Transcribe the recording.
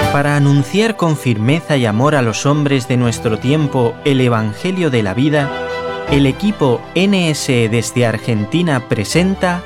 Para anunciar con firmeza y amor a los hombres de nuestro tiempo el Evangelio de la vida, el equipo NSE desde Argentina presenta